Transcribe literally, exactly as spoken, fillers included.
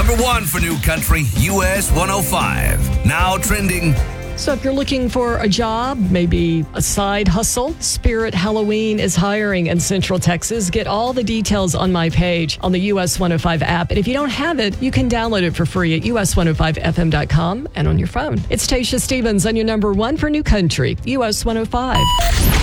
number one for New Country, U S one oh five. Now trending. So if you're looking for a job, maybe a side hustle, Spirit Halloween is hiring in Central Texas. Get all the details on my page on the U S one oh five app. And if you don't have it, you can download it for free at U S one oh five F M dot com and on your phone. It's Tasha Stevens on your number one for New Country, U S one oh five.